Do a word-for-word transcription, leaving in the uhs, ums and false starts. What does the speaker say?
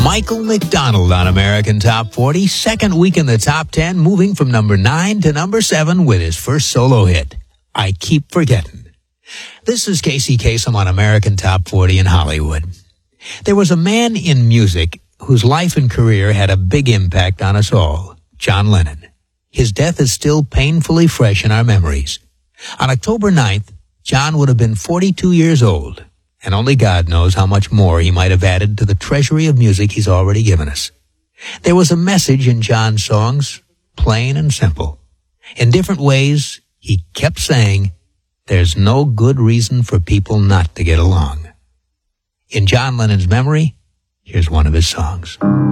Michael McDonald on American Top forty, second week in the top ten, moving from number nine to number seven with his first solo hit, I Keep Forgetting. This is Casey Kasem on American Top forty in Hollywood. There was a man in music whose life and career had a big impact on us all, John Lennon. His death is still painfully fresh in our memories. On October ninth, John would have been forty-two years old, and only God knows how much more he might have added to the treasury of music he's already given us. There was a message in John's songs, plain and simple. In different ways, he kept saying, there's no good reason for people not to get along. In John Lennon's memory, here's one of his songs.